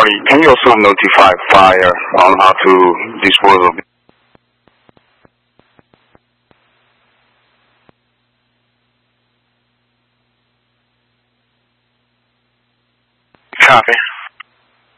Charlie, can you also notify fire on how to dispose of it? Copy.